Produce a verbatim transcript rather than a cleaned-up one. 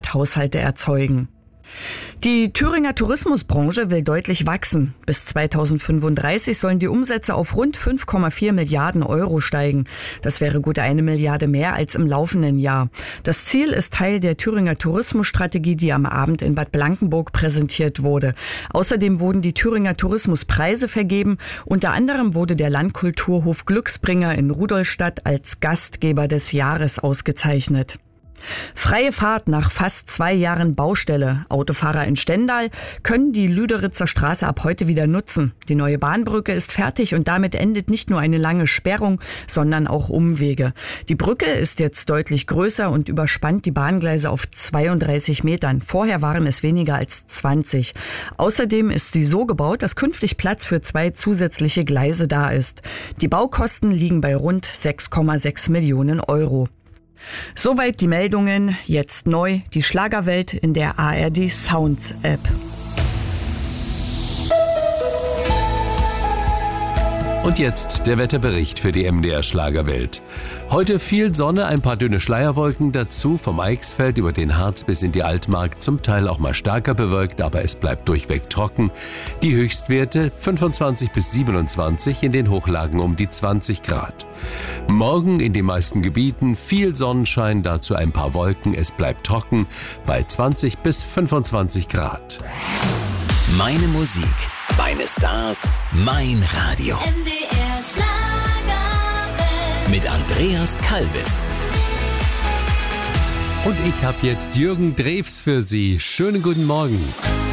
Privathaushalte erzeugen. Die Thüringer Tourismusbranche will deutlich wachsen. Bis zweitausendfünfunddreißig sollen die Umsätze auf rund fünf Komma vier Milliarden Euro steigen. Das wäre gut eine Milliarde mehr als im laufenden Jahr. Das Ziel ist Teil der Thüringer Tourismusstrategie, die am Abend in Bad Blankenburg präsentiert wurde. Außerdem wurden die Thüringer Tourismuspreise vergeben. Unter anderem wurde der Landkulturhof Glücksbringer in Rudolstadt als Gastgeber des Jahres ausgezeichnet. Freie Fahrt nach fast zwei Jahren Baustelle. Autofahrer in Stendal können die Lüderitzer Straße ab heute wieder nutzen. Die neue Bahnbrücke ist fertig und damit endet nicht nur eine lange Sperrung, sondern auch Umwege. Die Brücke ist jetzt deutlich größer und überspannt die Bahngleise auf zweiunddreißig Metern. Vorher waren es weniger als zwanzig. Außerdem ist sie so gebaut, dass künftig Platz für zwei zusätzliche Gleise da ist. Die Baukosten liegen bei rund sechs Komma sechs Millionen Euro. Soweit die Meldungen. Jetzt neu die Schlagerwelt in der A R D Sounds App. Und jetzt der Wetterbericht für die M D R Schlagerwelt. Heute viel Sonne, ein paar dünne Schleierwolken dazu, vom Eichsfeld über den Harz bis in die Altmark, zum Teil auch mal stärker bewölkt, aber es bleibt durchweg trocken. Die Höchstwerte fünfundzwanzig bis siebenundzwanzig, in den Hochlagen um die zwanzig Grad. Morgen in den meisten Gebieten viel Sonnenschein, dazu ein paar Wolken, es bleibt trocken bei zwanzig bis fünfundzwanzig Grad. Meine Musik, meine Stars, mein Radio. M D R Schlagerwelt. Mit Andreas Kalbitz. Und ich habe jetzt Jürgen Drews für Sie. Schönen guten Morgen.